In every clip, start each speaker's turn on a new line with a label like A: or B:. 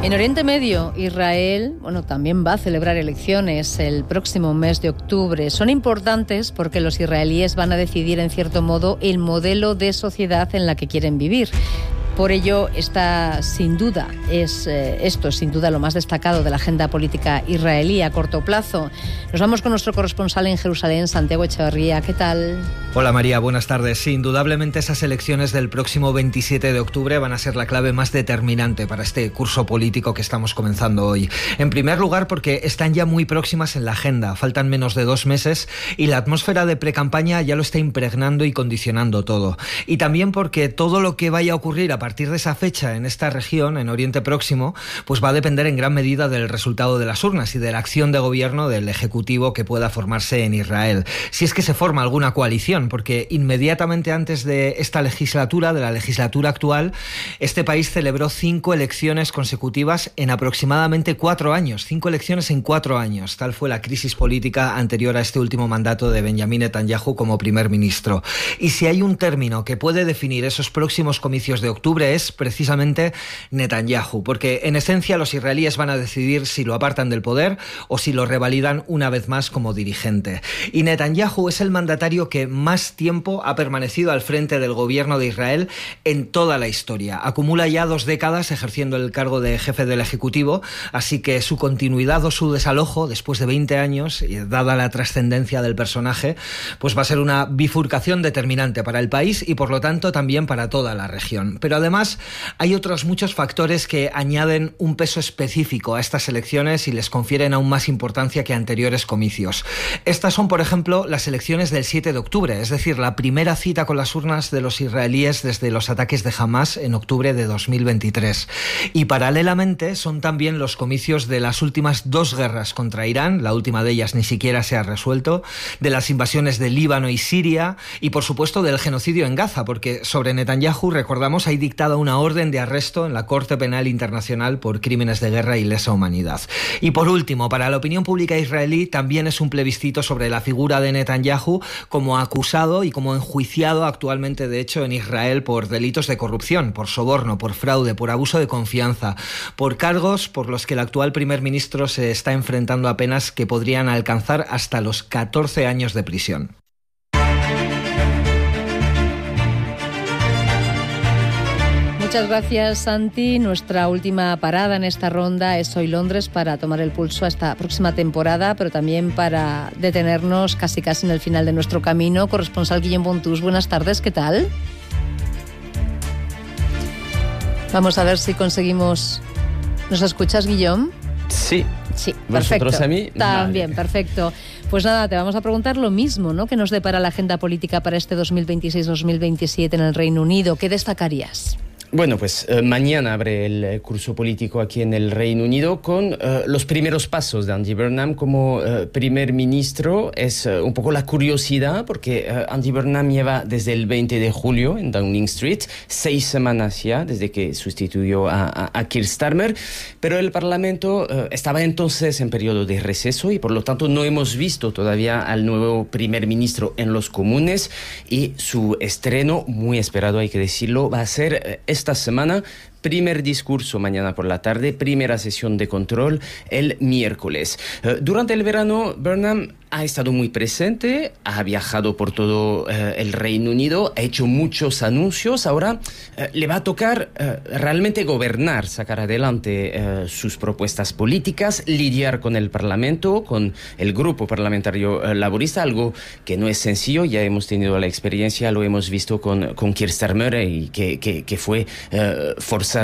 A: En Oriente Medio, Israel, también va a celebrar elecciones el próximo mes de octubre. Son importantes porque los israelíes van a decidir, en cierto modo, el modelo de sociedad en la que quieren vivir. Por ello, esto es sin duda lo más destacado de la agenda política israelí a corto plazo. Nos vamos con nuestro corresponsal en Jerusalén, Santiago Echeverría. ¿Qué tal?
B: Hola María, buenas tardes. Sí, indudablemente esas elecciones del próximo 27 de octubre van a ser la clave más determinante para este curso político que estamos comenzando hoy. En primer lugar, porque están ya muy próximas en la agenda. Faltan menos de 2 meses y la atmósfera de precampaña ya lo está impregnando y condicionando todo. Y también porque todo lo que vaya a ocurrir a partir de esa fecha en esta región, en Oriente Próximo, pues va a depender en gran medida del resultado de las urnas y de la acción de gobierno del Ejecutivo que pueda formarse en Israel. Si es que se forma alguna coalición, porque inmediatamente antes de esta legislatura, de la legislatura actual, este país celebró 5 elecciones consecutivas en aproximadamente 4 años. 5 elecciones en 4 años. Tal fue la crisis política anterior a este último mandato de Benjamín Netanyahu como primer ministro. Y si hay un término que puede definir esos próximos comicios de octubre, es precisamente Netanyahu, porque en esencia los israelíes van a decidir si lo apartan del poder o si lo revalidan una vez más como dirigente. Y Netanyahu es el mandatario que más tiempo ha permanecido al frente del gobierno de Israel en toda la historia. Acumula ya 2 décadas ejerciendo el cargo de jefe del Ejecutivo, así que su continuidad o su desalojo después de 20 años, y dada la trascendencia del personaje, pues va a ser una bifurcación determinante para el país y por lo tanto también para toda la región. Pero además hay otros muchos factores que añaden un peso específico a estas elecciones y les confieren aún más importancia que anteriores comicios. Estas son, por ejemplo, las elecciones del 7 de octubre, es decir, la primera cita con las urnas de los israelíes desde los ataques de Hamás en octubre de 2023. Y paralelamente son también los comicios de las últimas 2 guerras contra Irán, la última de ellas ni siquiera se ha resuelto, de las invasiones de Líbano y Siria y, por supuesto, del genocidio en Gaza, porque sobre Netanyahu, recordamos, hay dictada una orden de arresto en la Corte Penal Internacional por crímenes de guerra y lesa humanidad. Y por último, para la opinión pública israelí también es un plebiscito sobre la figura de Netanyahu como acusado y como enjuiciado actualmente, de hecho, en Israel por delitos de corrupción, por soborno, por fraude, por abuso de confianza, por cargos por los que el actual primer ministro se está enfrentando a penas que podrían alcanzar hasta los 14 años de prisión.
A: Muchas gracias, Santi. Nuestra última parada en esta ronda es hoy Londres para tomar el pulso a esta próxima temporada, pero también para detenernos casi en el final de nuestro camino. Corresponsal Guillem Bontús, buenas tardes, ¿qué tal? Vamos a ver si conseguimos... ¿Nos escuchas, Guillem?
C: Sí.
A: Sí, perfecto.
C: ¿Vosotros a mí?
A: También,
C: vale.
A: Perfecto. Pues nada, te vamos a preguntar lo mismo, ¿no? ¿Qué nos depara la agenda política para este 2026-2027 en el Reino Unido? ¿Qué destacarías?
C: Bueno, pues mañana abre el curso político aquí en el Reino Unido con los primeros pasos de Andy Burnham como primer ministro. Es un poco la curiosidad porque Andy Burnham lleva desde el 20 de julio en Downing Street, 6 semanas ya desde que sustituyó a Keir Starmer, pero el Parlamento estaba entonces en periodo de receso y por lo tanto no hemos visto todavía al nuevo primer ministro en los comunes y su estreno, muy esperado hay que decirlo, va a ser esta semana. Primer discurso mañana por la tarde, primera sesión de control el miércoles. Durante el verano, Burnham ha estado muy presente, ha viajado por todo el Reino Unido, ha hecho muchos anuncios. Ahora le va a tocar realmente gobernar, sacar adelante sus propuestas políticas, lidiar con el Parlamento, con el grupo parlamentario laborista, algo que no es sencillo. Ya hemos tenido la experiencia, lo hemos visto con Keir Starmer y que fue forzado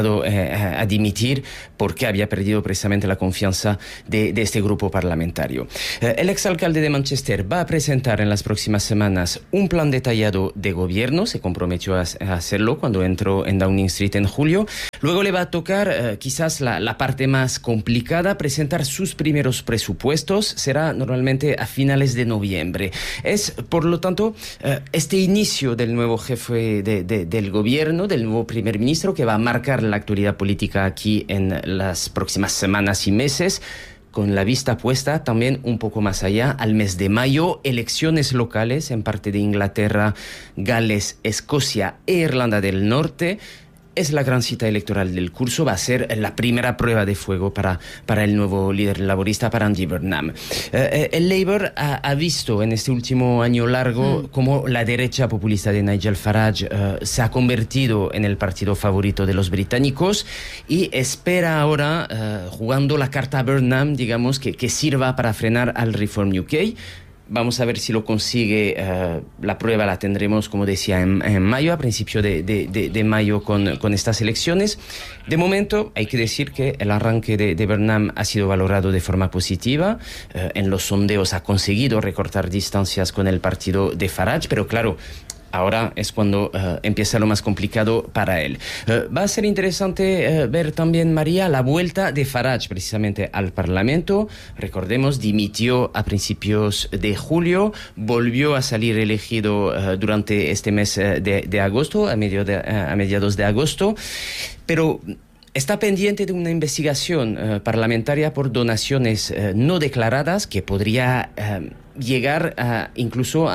C: a dimitir porque había perdido precisamente la confianza de este grupo parlamentario. El exalcalde de Manchester va a presentar en las próximas semanas un plan detallado de gobierno, se comprometió a hacerlo cuando entró en Downing Street en julio. Luego le va a tocar quizás la parte más complicada, presentar sus primeros presupuestos, será normalmente a finales de noviembre. Es, por lo tanto, este inicio del nuevo jefe del gobierno, del nuevo primer ministro, que va a marcar la actualidad política aquí en las próximas semanas y meses, con la vista puesta también un poco más allá, al mes de mayo, elecciones locales en parte de Inglaterra, Gales, Escocia e Irlanda del Norte. es la gran cita electoral del curso, va a ser la primera prueba de fuego para el nuevo líder laborista, para Andy Burnham. El Labour ha visto en este último año largo cómo la derecha populista de Nigel Farage se ha convertido en el partido favorito de los británicos y espera ahora, jugando la carta Burnham, digamos, que sirva para frenar al Reform UK. Vamos a ver si lo consigue. La prueba la tendremos, como decía, en mayo, a principio de mayo con estas elecciones. De momento, hay que decir que el arranque de Burnham ha sido valorado de forma positiva. En los sondeos ha conseguido recortar distancias con el partido de Farage, pero claro, ahora es cuando empieza lo más complicado para él. Va a ser interesante ver también, María, la vuelta de Farage precisamente al Parlamento. Recordemos, dimitió a principios de julio, volvió a salir elegido durante este mes de agosto, a mediados de agosto, pero está pendiente de una investigación parlamentaria por donaciones no declaradas que podría llegar incluso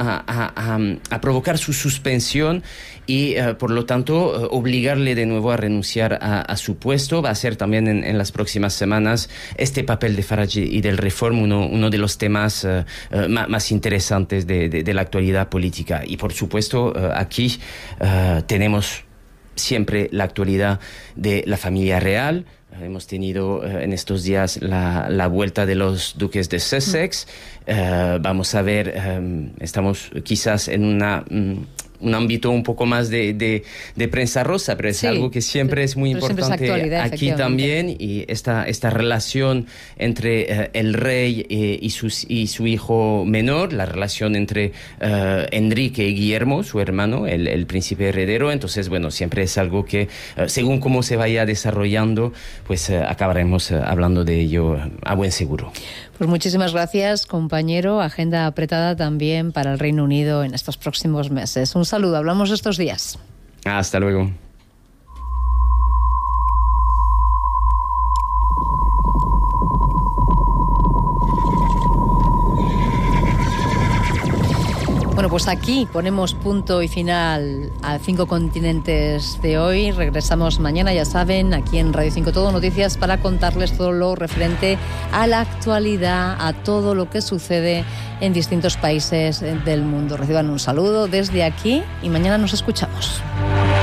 C: a provocar su suspensión y por lo tanto obligarle de nuevo a renunciar a su puesto. Va a ser también en las próximas semanas este papel de Farage y del Reform uno de los temas más interesantes de la actualidad política. Y por supuesto aquí tenemos siempre la actualidad de la familia real. Hemos tenido en estos días la vuelta de los duques de Sussex. Vamos a ver, estamos quizás en un ámbito un poco más de prensa rosa, pero es algo que siempre es muy importante aquí también, y esta relación entre el rey y su hijo menor, la relación entre Enrique y Guillermo, su hermano, el príncipe heredero. Entonces, bueno, siempre es algo que, según cómo se vaya desarrollando, pues acabaremos hablando de ello a buen seguro.
A: Pues muchísimas gracias, compañero. Agenda apretada también para el Reino Unido en estos próximos meses. Un saludo, hablamos estos días.
C: Hasta luego.
A: Bueno, pues aquí ponemos punto y final a 5 continentes de hoy. Regresamos mañana, ya saben, aquí en Radio 5 Todo Noticias, para contarles todo lo referente a la actualidad, a todo lo que sucede en distintos países del mundo. Reciban un saludo desde aquí y mañana nos escuchamos.